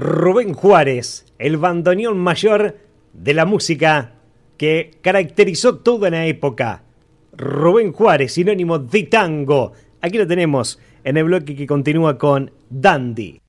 Rubén Juárez, el bandoneón mayor de la música que caracterizó toda una época. Rubén Juárez, sinónimo de tango. Aquí lo tenemos en el bloque que continúa con Dandy.